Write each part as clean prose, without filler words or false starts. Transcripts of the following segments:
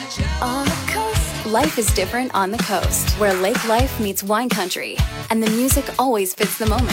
On the coast. Life is different on the coast, where lake life meets wine country, and the music always fits the moment.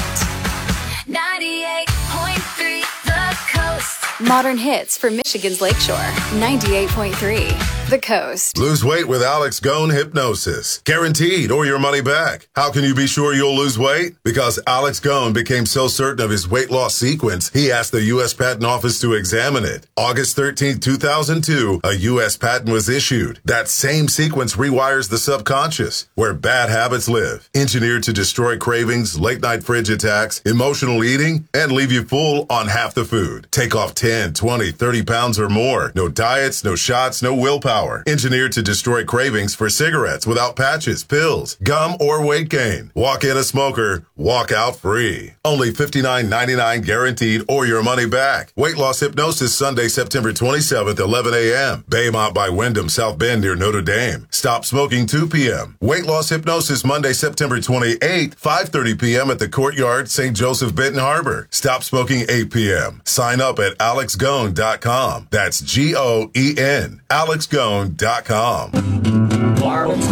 98.3 The Coast. Modern hits for Michigan's Lakeshore. 98.3 The Coast. Lose weight with Alex Gone Hypnosis. Guaranteed or your money back. How can you be sure you'll lose weight? Because Alex Gone became so certain of his weight loss sequence, he asked the U.S. Patent Office to examine it. August 13, 2002, a U.S. patent was issued. That same sequence rewires the subconscious, where bad habits live. Engineered to destroy cravings, late-night fridge attacks, emotional eating, and leave you full on half the food. Take off 10, 20, 30 pounds or more. No diets, no shots, no willpower. Engineered to destroy cravings for cigarettes without patches, pills, gum, or weight gain. Walk in a smoker, walk out free. Only $59.99 guaranteed or your money back. Weight loss hypnosis Sunday, September 27th, 11 a.m. Baymont by Wyndham, South Bend near Notre Dame. Stop smoking 2 p.m. Weight loss hypnosis Monday, September 28th, 5:30 p.m. at the Courtyard, St. Joseph, Benton Harbor. Stop smoking 8 p.m. Sign up at alexgone.com. That's G-O-E-N. alexgone.com. Marvins,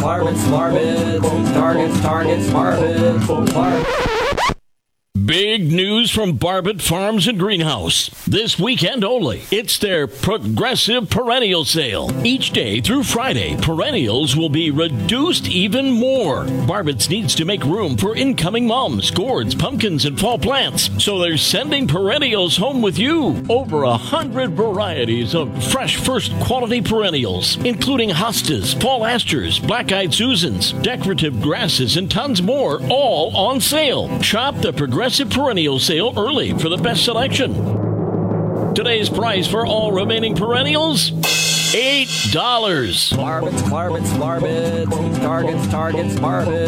targets, Marvins. Big news from Barbet Farms and Greenhouse. This weekend only, it's their Progressive Perennial Sale. Each day through Friday, perennials will be reduced even more. Barbet's needs to make room for incoming mums, gourds, pumpkins, and fall plants. So they're sending perennials home with you. Over 100 varieties of fresh first quality perennials, including hostas, fall asters, black-eyed Susans, decorative grasses, and tons more, all on sale. Shop the Progressive Perennial Sale early for the best selection. Today's price for all remaining perennials, $8. Marvins, targets,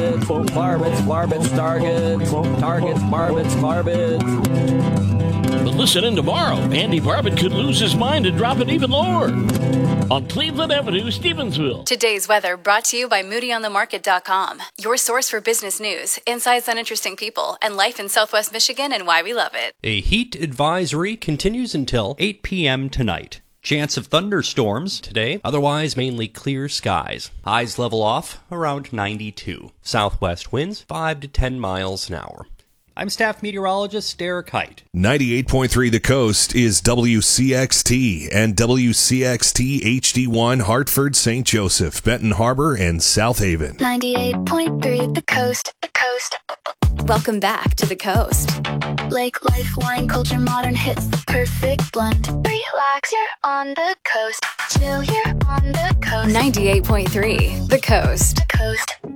Marvins. But listen in tomorrow. Andy Barbet could lose his mind and drop it even lower on Cleveland Avenue, Stevensville. Today's weather brought to you by MoodyOnTheMarket.com. Your source for business news, insights on interesting people, and life in Southwest Michigan and why we love it. A heat advisory continues until 8 p.m. tonight. Chance of thunderstorms today, otherwise mainly clear skies. Highs level off around 92. Southwest winds 5 to 10 miles an hour. I'm staff meteorologist Derek Height. 98.3 The Coast is WCXT and WCXT HD1 Hartford, St. Joseph, Benton Harbor, and South Haven. 98.3 The Coast. Welcome back to The Coast. Lake life, wine culture, modern hits, the perfect blend. Relax, you're on the coast. Chill, you're on the coast. 98.3 The Coast.